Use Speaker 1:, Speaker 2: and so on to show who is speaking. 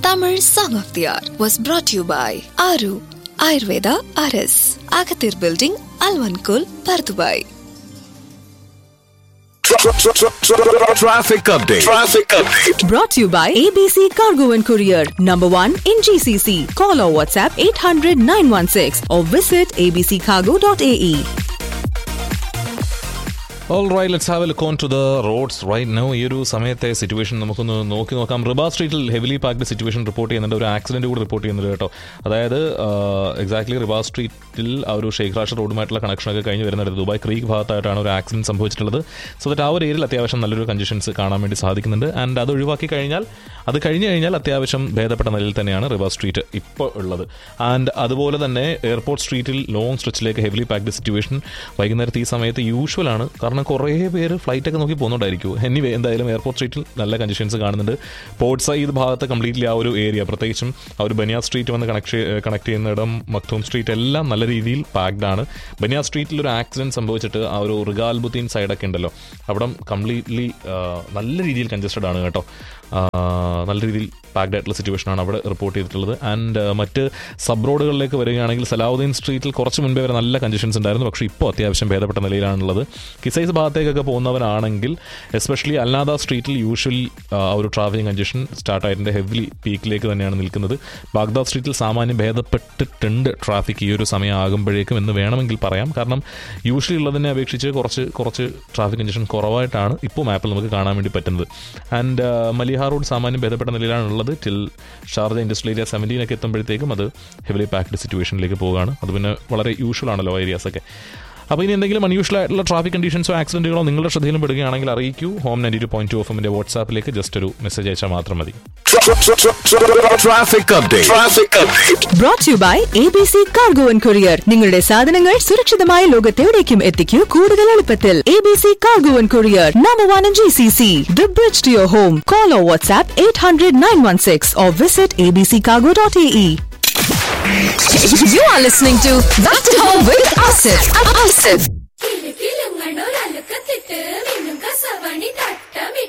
Speaker 1: Tamil Song of the Hour was brought to you by Aru Ayurveda RS, Agathir Building, Alvankul, Pardubai.
Speaker 2: Traffic update.
Speaker 3: Brought to you by ABC Cargo and Courier, number 1 in GCC. Call or WhatsApp 800-916 or visit abccargo.ae.
Speaker 4: Alright, let's have a look on to the roads right now. ഈ ഒരു സമയത്തെ situation നമുക്കൊന്ന് നോക്കാം. റിബാ സ്ട്രീറ്റിൽ heavily packed situation report ചെയ്യുന്നുണ്ട്. ഒരു accident കൂടി report ചെയ്യുന്നുണ്ട് കേട്ടോ. അതായത് എക്സാക്ട്ലി റിബാ സ്ട്രീറ്റിൽ ആ ഒരു ഷെയ്ഖ് റാഷിദ് റോഡുമായിട്ടുള്ള കണക്ഷനൊക്കെ കഴിഞ്ഞ് വരുന്നത് ദുബായ് ക്രീക്ക് ഭാഗത്തായിട്ടാണ് ഒരു ആക്സിഡന്റ് സംഭവിച്ചിട്ടുള്ളത്. സോ ദാറ്റ് ആ ഒരു ഏരിയയിൽ അത്യാവശ്യം നല്ലൊരു കൺജഷൻസ് കാണാൻ വേണ്ടി സാധിക്കുന്നുണ്ട്. ആൻഡ് അത് ഒഴിവാക്കി കഴിഞ്ഞാൽ കഴിഞ്ഞു കഴിഞ്ഞാൽ അത്യാവശ്യം ഭേദപ്പെട്ട നിലയിൽ തന്നെയാണ് റിബാ സ്ട്രീറ്റ് ഇപ്പോൾ ഉള്ളത്. ആൻഡ് അതുപോലെ തന്നെ എയർപോർട്ട് സ്ട്രീറ്റിൽ ലോങ് സ്ട്രെച്ചിലേക്ക് ഹെവിലി പാക്ഡ് സിറ്റുവേഷൻ വൈകുന്നേരത്തെ ഈ സമയത്ത് യൂഷ്വലാണ്. കാരണം കുറേ പേര് ഫ്ലൈറ്റൊക്കെ നോക്കി പോകുന്നുണ്ടായിരിക്കും. എനിവേ എന്തായാലും എയർപോർട്ട് സ്ട്രീറ്റിൽ നല്ല കണ്ടീഷൻസ് കാണുന്നുണ്ട്. പോർട്ട് സൈഡ് ഭാഗത്ത് കംപ്ലീറ്റ്ലി ആ ഒരു ഏരിയ, പ്രത്യേകിച്ചും ആ ഒരു ബനിയാ സ്ട്രീറ്റ് വന്ന് കണക്ട് ചെയ്യുന്നിടം, മക്തൂം സ്ട്രീറ്റ് എല്ലാം നല്ല രീതിയിൽ പാക്ഡ് ആണ്. ബനിയാ സ്ട്രീറ്റിൽ ഒരു ആക്സിഡന്റ് സംഭവിച്ചിട്ട് ആ ഒരു റിഗാൽ ബുത്തീൻ സൈഡൊക്കെ ഉണ്ടല്ലോ, അവിടെ കംപ്ലീറ്റ്ലി നല്ല രീതിയിൽ കൺജസ്റ്റഡ് ആണ് കേട്ടോ. നല്ല രീതിയിൽ പാക്ഡ് ആയിട്ടുള്ള സിറ്റുവേഷനാണ് അവിടെ റിപ്പോർട്ട് ചെയ്തിട്ടുള്ളത്. ആൻഡ് മറ്റ് സബ് റോഡുകളിലേക്ക് വരികയാണെങ്കിൽ സലാഹുദ്ദീൻ സ്ട്രീറ്റിൽ കുറച്ച് മുൻപേ വരെ നല്ല കണ്ടീഷൻസ് ഉണ്ടായിരുന്നു. പക്ഷേ ഇപ്പോൾ അത്യാവശ്യം ഭേദപ്പെട്ട നിലയിലാണുള്ളത്. കിസൈസ് ഭാഗത്തേക്കൊക്കെ പോകുന്നവരാണെങ്കിൽ എസ്പെഷ്യലി അൽനാദ സ്ട്രീറ്റിൽ യൂഷ്വലി ആ ഒരു ട്രാഫിക് കൺജഷൻ സ്റ്റാർട്ട് ആയിട്ടുണ്ട്. ഹെവിലി പീക്കിലേക്ക് തന്നെയാണ് നിൽക്കുന്നത്. ബാഗ്ദാദ് സ്ട്രീറ്റിൽ സാമാന്യം ഭേദപ്പെട്ടിട്ടുണ്ട് ട്രാഫിക് ഈ ഒരു സമയം ആകുമ്പോഴേക്കും എന്ന് വേണമെങ്കിൽ പറയാം. കാരണം യൂഷ്വലി ഉള്ളതിനെ അപേക്ഷിച്ച് കുറച്ച് ട്രാഫിക് കൺജഷൻ കുറവായിട്ടാണ് ഇപ്പോൾ മാപ്പിൽ നമുക്ക് കാണാൻ വേണ്ടി പറ്റുന്നത്. ആൻഡ് മലിഹ റോഡ് സാമാന്യം ഭേദപ്പെട്ട നിലയിലാണുള്ളത്. ടിൽ ഷാർജ ഇൻഡസ്ട്രിയൽ ഏരിയ 17 എത്തുമ്പോഴത്തേക്കും അത് ഹെവിലി പാക്ഡ് സിറ്റുവേഷനിലേക്ക് പോവുകയാണ്. അത് പിന്നെ വളരെ യൂഷ്വൽ ആണല്ലോ ഏരിയാസൊക്കെ. അപ്പോൾ ഇനി എന്തെങ്കിലും അൺയൂഷ്വൽ ആയിട്ടുള്ള ട്രാഫിക് കണ്ടീഷൻസോ ആക്സിഡന്റുകളോ നിങ്ങളുടെ ശ്രദ്ധയിലും പെടുകയാണെങ്കിൽ അറിയിക്കൂ. ഹോം 92.2 FM വാട്സാപ്പിലേക്ക് ജസ്റ്റ് ഒരു മെസ്സേജ് അയച്ചാൽ മാത്രം മതി.
Speaker 2: Traffic update.
Speaker 3: Brought to you by ABC Cargo and Courier. നിങ്ങളുടെ സാധനങ്ങൾ സുരക്ഷിതമായ ലോകത്തെവിടേക്കും എത്തിക്കൂ കൂടുതൽ എളുപ്പത്തിൽ. ABC Cargo and Courier, number 1 in GCC. The bridge to your home. Call or WhatsApp 800-916 or visit abccargo.ae.
Speaker 1: You are listening to Back to Home with Asif.